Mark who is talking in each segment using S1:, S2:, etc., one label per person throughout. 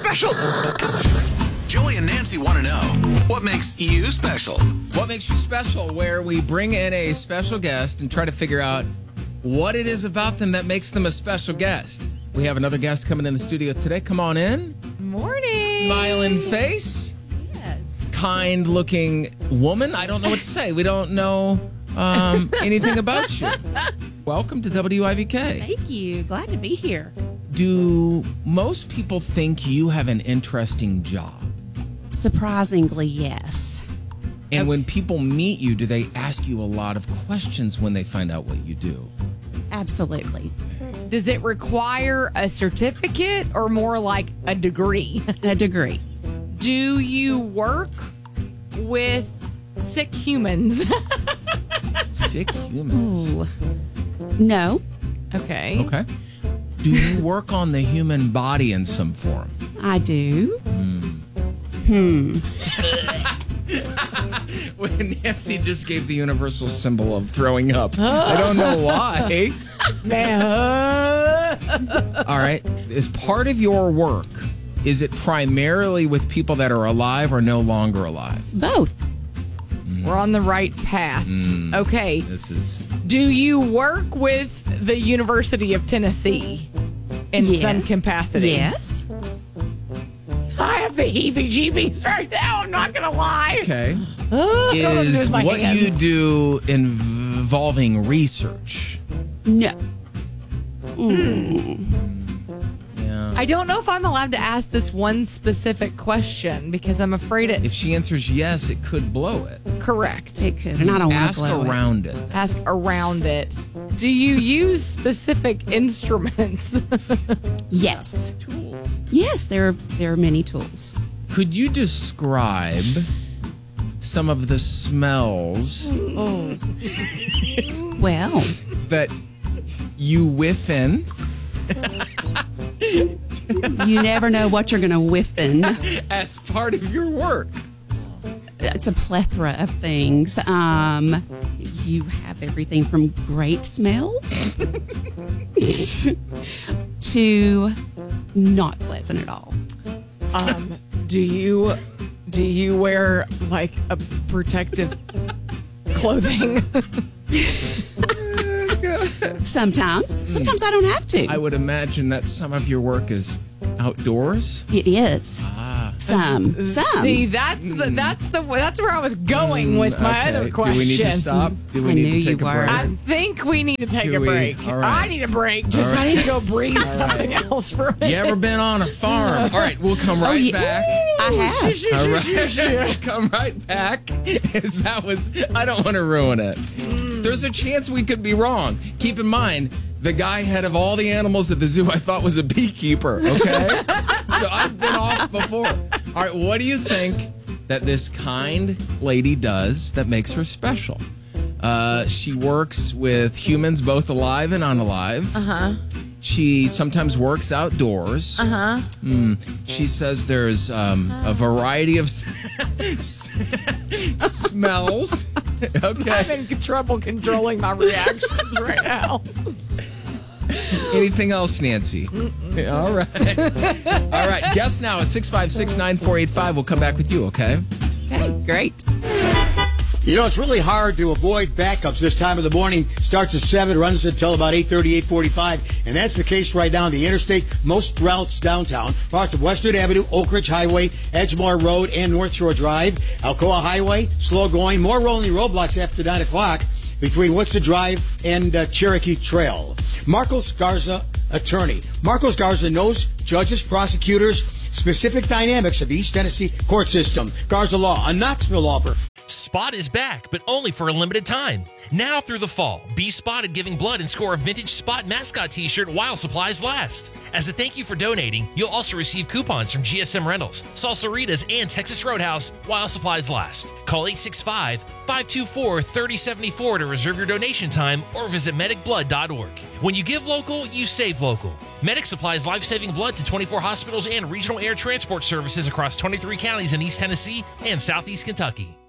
S1: special.
S2: Joey and Nancy want to know, what makes you special?
S3: What makes you special? Where we bring in a special guest and try to figure out what it is about them that makes them a special guest. We have another guest coming in the studio today. Come on in.
S4: Morning.
S3: Smiling face.
S4: Yes.
S3: Kind-looking woman. I don't know what to say. We don't know anything about you. Welcome to WIVK.
S4: Thank you. Glad to be here.
S3: Do most people think you have an interesting job?
S4: Surprisingly, yes.
S3: And when people meet you, do they ask you a lot of questions when they find out what you do?
S4: Absolutely.
S5: Does it require a certificate or more like a degree?
S4: A degree.
S5: Do you work with sick humans?
S3: Sick humans.
S4: Ooh. No,
S5: Okay.
S3: Okay. Do you work on the human body in some form?
S4: I do.
S3: When Nancy just gave the universal symbol of throwing up. I don't know why. All right. As part of your work, is it primarily with people that are alive or no longer alive?
S4: Both.
S5: We're on the right path. Okay.
S3: This is...
S5: Do you work with the University of Tennessee in
S4: Yes.
S5: some capacity?
S4: Yes.
S5: I have the heebie-jeebies right now. I'm not going to lie.
S3: Okay.
S5: Is
S3: Is what you do involving research?
S4: No.
S3: Yeah.
S5: I don't know if I'm allowed to ask this one specific question because I'm afraid it.
S3: If she answers yes, it could blow it.
S5: Correct.
S4: It could. And I don't want to
S3: Ask
S4: blow
S3: around it.
S5: Ask around it. Do you use specific instruments?
S4: Yes.
S3: Tools.
S4: Yes, there are many tools.
S3: Could you describe some of the smells
S4: Well,
S3: that you whiff in
S4: you never know what you're going to whiff in.
S3: as part of your work?
S4: It's a plethora of things. You have everything from great smells to not pleasant at all.
S5: Do you wear like a protective clothing?
S4: Sometimes I don't have to.
S3: I would imagine that some of your work is outdoors.
S4: It is. Some.
S5: See, that's where I was going with my
S3: Okay.
S5: other question.
S3: Do we need to stop? Do we
S4: I
S3: need
S4: knew
S3: to take
S4: you
S3: a
S4: were.
S3: break?
S5: I think we need to take
S3: Do
S5: a
S3: we?
S5: break.
S3: All right.
S5: I need a break. Just
S3: All right.
S5: I need to go breathe something else for a minute.
S3: You ever been on a farm? All right, we'll come right
S4: yeah.
S3: back.
S4: I have.
S3: All right. We'll come right back. I don't want to ruin it. There's a chance we could be wrong. Keep in mind, the guy head of all the animals at the zoo I thought was a beekeeper, okay? So I've been off before. All right, what do you think that this kind lady does that makes her special? She works with humans, both alive and unalive. Uh-huh. She sometimes works outdoors. Uh-huh. She says there's a variety of smells. Okay.
S5: I'm in trouble controlling my reactions right now.
S3: Anything else, Nancy? All right. All right. Guess now at 656-9485. We'll come back with you, okay?
S4: Okay, great.
S6: You know, it's really hard to avoid backups this time of the morning. Starts at 7, runs until about 8:30, 8:45. And that's the case right now on the interstate. Most routes downtown. Parts of Western Avenue, Oak Ridge Highway, Edgemore Road, and North Shore Drive. Alcoa Highway, slow going. More rolling roadblocks after 9 o'clock between Woodstock Drive and Cherokee Trail. Marcos Garza, attorney. Marcos Garza knows judges, prosecutors, specific dynamics of the East Tennessee court system. Garza Law, a Knoxville law firm.
S7: Spot is back, but only for a limited time. Now through the fall, be spotted giving blood and score a vintage Spot mascot t-shirt while supplies last. As a thank you for donating, you'll also receive coupons from GSM Rentals, Salsaritas, and Texas Roadhouse while supplies last. Call 865-524-3074 to reserve your donation time or visit medicblood.org. When you give local, you save local. Medic supplies life-saving blood to 24 hospitals and regional air transport services across 23 counties in East Tennessee and Southeast Kentucky.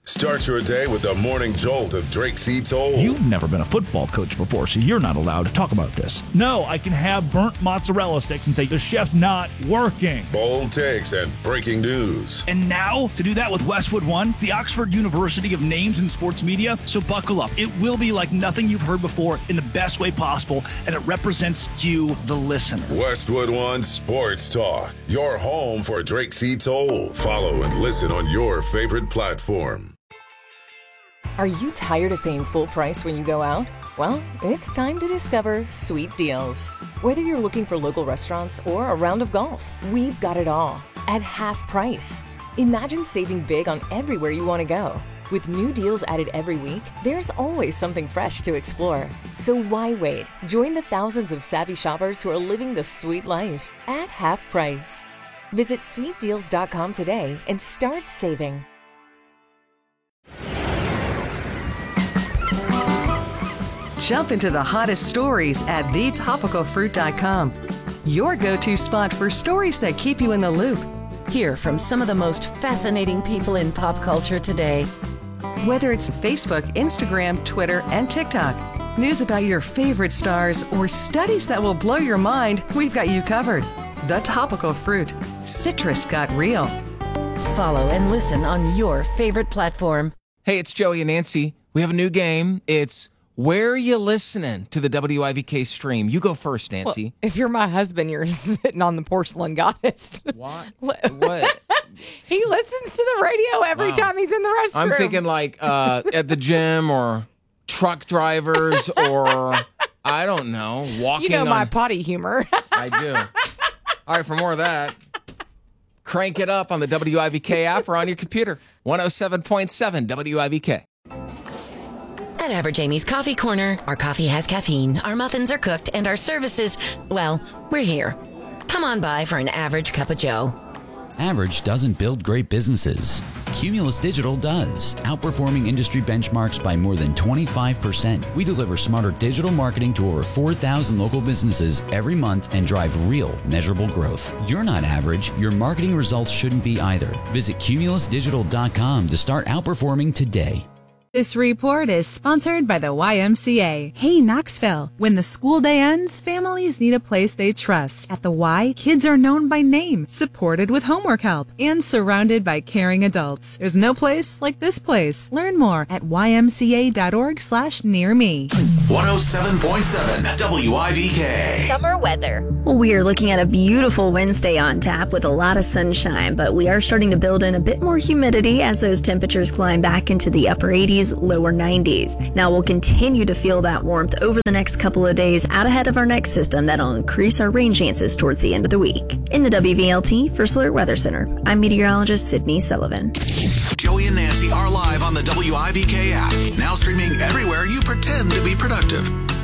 S1: Start your day with the morning jolt of Drake C. Toll.
S8: You've never been a football coach before, so you're not allowed to talk about this. No, I can have burnt mozzarella sticks and say the chef's not working.
S1: Bold takes and breaking news.
S8: And now, to do that with Westwood One, the Oxford University of Names in Sports Media. So buckle up. It will be like nothing you've heard before in the best way possible, and it represents you, the listener.
S1: Westwood One Sports Talk. Your home for Drake C. Toll. Follow and listen on your favorite platform.
S9: Are you tired of paying full price when you go out? Well, it's time to discover Sweet Deals. Whether you're looking for local restaurants or a round of golf, we've got it all at half price. Imagine saving big on everywhere you want to go. With new deals added every week, there's always something fresh to explore. So why wait? Join the thousands of savvy shoppers who are living the sweet life at half price. Visit sweetdeals.com today and start saving.
S10: Jump into the hottest stories at thetopicalfruit.com. Your go-to spot for stories that keep you in the loop. Hear from some of the most fascinating people in pop culture today. Whether it's Facebook, Instagram, Twitter, and TikTok, news about your favorite stars, or studies that will blow your mind, we've got you covered. The Topical Fruit. Citrus got real. Follow and listen on your favorite platform.
S3: Hey, it's Joey and Nancy. We have a new game. It's Where Are You Listening to the WIVK stream? You go first, Nancy.
S5: Well, if you're my husband, you're sitting on the porcelain goddess.
S3: What? What?
S5: He listens to the radio every time he's in the restroom.
S3: I'm thinking like at the gym or truck drivers or, I don't know, walking.
S5: You know my potty humor.
S3: I do. All right, for more of that, crank it up on the WIVK app or on your computer. 107.7 WIVK.
S11: At Average Amy's Coffee Corner, our coffee has caffeine, our muffins are cooked, and our services, well, we're here. Come on by for an average cup of joe.
S12: Average doesn't build great businesses. Cumulus Digital does, outperforming industry benchmarks by more than 25%. We deliver smarter digital marketing to over 4,000 local businesses every month and drive real, measurable growth. You're not average. Your marketing results shouldn't be either. Visit cumulusdigital.com to start outperforming today.
S13: This report is sponsored by the YMCA. Hey, Knoxville. When the school day ends, families need a place they trust. At the Y, kids are known by name, supported with homework help, and surrounded by caring adults. There's no place like this place. Learn more at ymca.org/nearme.
S2: 107.7 WIVK.
S14: Summer weather. Well, we are looking at a beautiful Wednesday on tap with a lot of sunshine, but we are starting to build in a bit more humidity as those temperatures climb back into the upper 80s, lower 90s. Now we'll continue to feel that warmth over the next couple of days out ahead of our next system that'll increase our rain chances towards the end of the week. In the WVLT First Alert Weather Center, I'm meteorologist Sydney Sullivan.
S2: Joey and Nancy are live on the WIVK app, now streaming everywhere you pretend to be productive.